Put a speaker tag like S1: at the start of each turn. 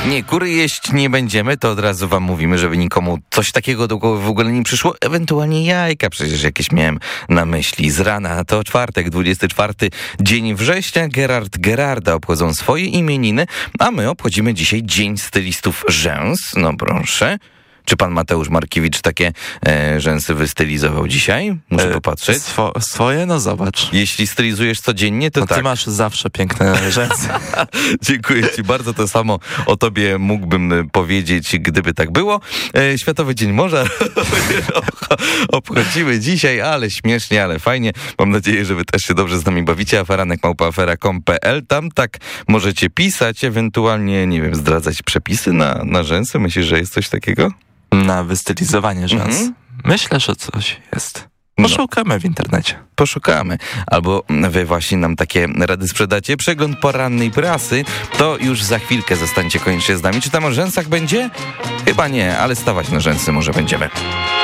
S1: Nie, kury jeść nie będziemy, to od razu wam mówimy, żeby nikomu coś takiego do głowy w ogóle nie przyszło. Ewentualnie jajka, przecież jakieś miałem na myśli. Z rana to czwartek, 24 dzień września. Gerarda obchodzą swoje imieniny, a my obchodzimy dzisiaj Dzień Stylistów Rzęs. No proszę. Czy pan Mateusz Markiewicz takie rzęsy wystylizował dzisiaj? Muszę popatrzeć.
S2: Swoje? No zobacz.
S1: Jeśli stylizujesz codziennie, to
S2: ty masz zawsze piękne rzęsy.
S1: Dziękuję ci bardzo. To samo o tobie mógłbym powiedzieć, gdyby tak było. Światowy Dzień Morza obchodzimy dzisiaj, ale śmiesznie, ale fajnie. Mam nadzieję, że wy też się dobrze z nami bawicie. aferanek@afera.com.pl. Tam tak możecie pisać, ewentualnie, nie wiem, zdradzać przepisy na rzęsy. Myślisz, że jest coś takiego?
S2: Na wystylizowanie rzęs? Myślę, że coś jest. Poszukamy w internecie.
S1: Poszukamy. Albo wy właśnie nam takie rady sprzedacie. Przegląd porannej prasy to już za chwilkę. Zostańcie koniecznie z nami. Czy tam o rzęsach będzie? Chyba nie, ale stawać na rzęsy może będziemy.